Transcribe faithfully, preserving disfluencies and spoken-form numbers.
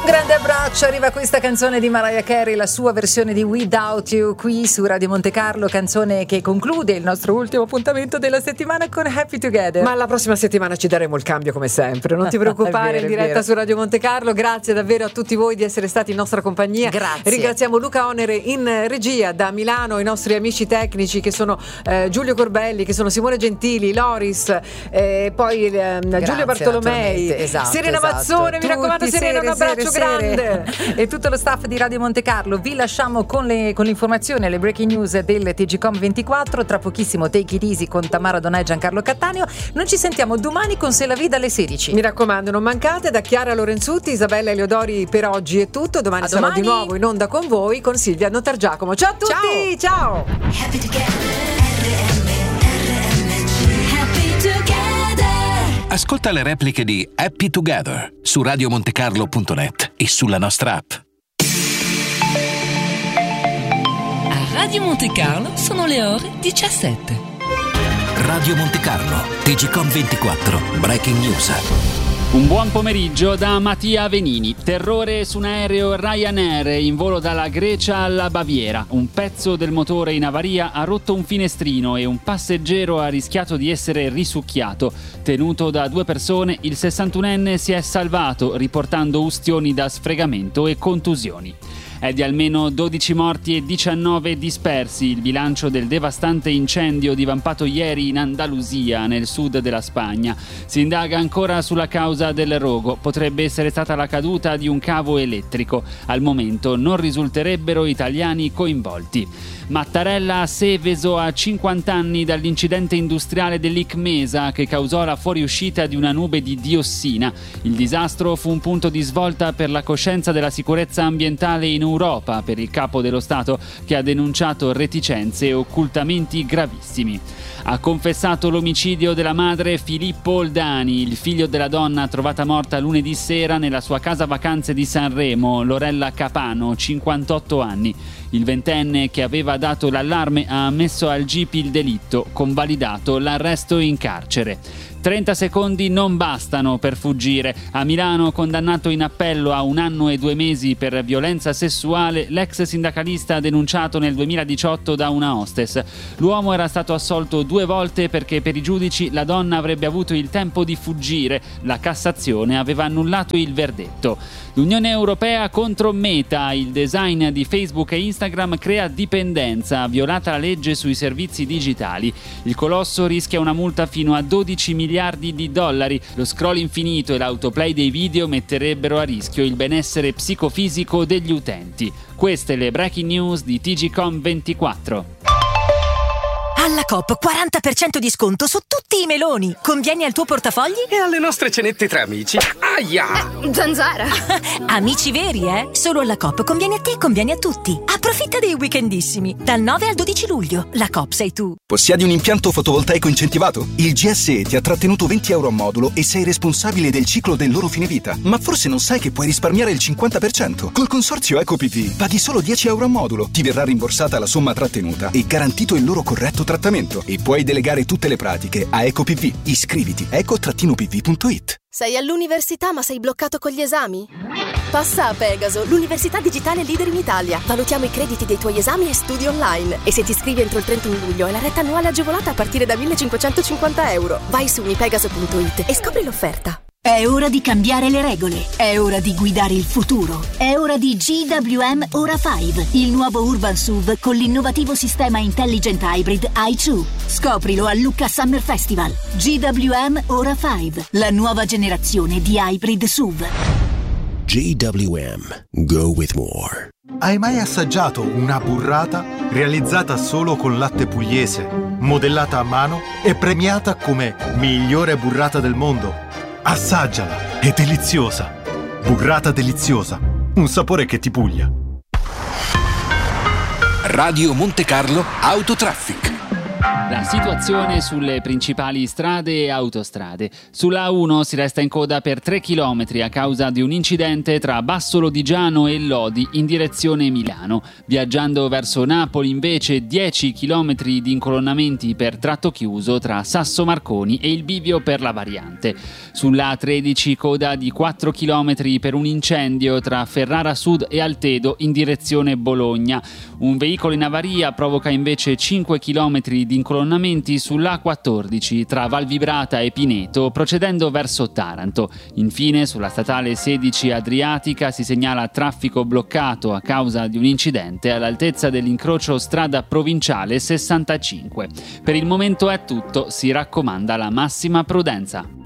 Grande abbraccio, arriva questa canzone di Mariah Carey, la sua versione di Without You, qui su Radio Monte Carlo, canzone che conclude il nostro ultimo appuntamento della settimana con Happy Together. Ma la prossima settimana ci daremo il cambio come sempre, non ti preoccupare. vero, in diretta su Radio Monte Carlo. Grazie davvero a tutti voi di essere stati in nostra compagnia. Grazie. Ringraziamo Luca Onere in regia da Milano, i nostri amici tecnici che sono eh, Giulio Corbelli, che sono Simone Gentili, Loris, eh, poi eh, Giulio Bartolomei, esatto, Serena esatto. Mazzone. Tutti, Mi raccomando Serena, un abbraccio sere, grande. Sere. E tutto lo staff di Radio Monte Carlo. Vi lasciamo con le con l'informazione, le breaking news del T G Com ventiquattro. Tra pochissimo Take It Easy con Tamara Donà e Giancarlo Cattaneo. Noi ci sentiamo domani con Se la Vida alle sedici. Mi raccomando, non mancate. Da Chiara Lorenzutti, Isabella Eleodori, per oggi è tutto. Domani a sarò domani. di nuovo in onda con voi con Silvia Notargiacomo. Ciao a tutti, ciao, ciao. Happy together, R M G, happy together. Ascolta le repliche di Happy Together su radiomontecarlo punto net e sulla nostra app. A Radio Monte Carlo sono le ore diciassette. Radio Monte Carlo, T G Com ventiquattro, Breaking News. Un buon pomeriggio da Mattia Venini. Terrore su un aereo Ryanair in volo dalla Grecia alla Baviera. Un pezzo del motore in avaria ha rotto un finestrino e un passeggero ha rischiato di essere risucchiato. Tenuto da due persone, il sessantunenne si è salvato, riportando ustioni da sfregamento e contusioni. È di almeno dodici morti e diciannove dispersi il bilancio del devastante incendio divampato ieri in Andalusia, nel sud della Spagna. Si indaga ancora sulla causa del rogo. Potrebbe essere stata la caduta di un cavo elettrico. Al momento non risulterebbero italiani coinvolti. Mattarella a Seveso a cinquanta anni dall'incidente industriale dell'Icmesa che causò la fuoriuscita di una nube di diossina. Il disastro fu un punto di svolta per la coscienza della sicurezza ambientale in Europa per il capo dello Stato, che ha denunciato reticenze e occultamenti gravissimi. Ha confessato l'omicidio della madre Filippo Oldani, il figlio della donna trovata morta lunedì sera nella sua casa vacanze di Sanremo, Lorella Capano, cinquantotto anni. Il ventenne, che aveva dato l'allarme, ha ammesso al G P il delitto, convalidato l'arresto in carcere. trenta secondi non bastano per fuggire. A Milano, condannato in appello a un anno e due mesi per violenza sessuale, l'ex sindacalista denunciato nel duemiladiciotto da una hostess. L'uomo era stato assolto due volte perché per i giudici la donna avrebbe avuto il tempo di fuggire. La Cassazione aveva annullato il verdetto. L'Unione Europea contro Meta. Il design di Facebook e Instagram crea dipendenza. Violata la legge sui servizi digitali. Il colosso rischia una multa fino a dodici miliardi di dollari. Lo scroll infinito e l'autoplay dei video metterebbero a rischio il benessere psicofisico degli utenti. Queste le breaking news di T G Com ventiquattro. Alla Coop quaranta per cento di sconto su tutti i meloni. Convieni al tuo portafogli? E alle nostre cenette tra amici. Aia! Eh, zanzara! Amici veri, eh? Solo alla Coop conviene a te e conviene a tutti. Approfitta dei weekendissimi. Dal nove al dodici luglio. La Coop sei tu. Possiedi un impianto fotovoltaico incentivato? Il G S E ti ha trattenuto venti euro a modulo e sei responsabile del ciclo del loro fine vita. Ma forse non sai che puoi risparmiare il cinquanta per cento. Col consorzio EcoPV paghi solo dieci euro a modulo. Ti verrà rimborsata la somma trattenuta e garantito il loro corretto trattamento. E puoi delegare tutte le pratiche a EcoPV. Iscriviti eco P V punto it. Sei all'università ma sei bloccato con gli esami? Passa a Pegaso, l'università digitale leader in Italia. Valutiamo i crediti dei tuoi esami e studi online. E se ti iscrivi entro il trentuno luglio hai la retta annuale agevolata a partire da millecinquecentocinquanta euro. Vai su unipegaso punto it e scopri l'offerta. È ora di cambiare le regole, è ora di guidare il futuro, è ora di G W M Ora cinque, il nuovo Urban S U V con l'innovativo sistema Intelligent Hybrid i due. Scoprilo a Lucca Summer Festival. G W M Ora cinque, la nuova generazione di hybrid S U V. G W M, go with more. Hai mai assaggiato una burrata realizzata solo con latte pugliese, modellata a mano e premiata come migliore burrata del mondo? Assaggiala, è deliziosa. Burrata deliziosa, un sapore che ti puglia. Radio Monte Carlo Autotraffic. La situazione sulle principali strade e autostrade. Sulla A uno si resta in coda per tre chilometri a causa di un incidente tra Basso Lodigiano e Lodi in direzione Milano. Viaggiando verso Napoli invece dieci chilometri di incolonnamenti per tratto chiuso tra Sasso Marconi e il bivio per la variante. Sulla A tredici coda di quattro chilometri per un incendio tra Ferrara Sud e Altedo in direzione Bologna. Un veicolo in avaria provoca invece cinque chilometri di incolonnamenti sull'A quattordici tra Valvibrata e Pineto procedendo verso Taranto. Infine sulla statale sedici Adriatica si segnala traffico bloccato a causa di un incidente all'altezza dell'incrocio strada provinciale sessantacinque. Per il momento è tutto, si raccomanda la massima prudenza.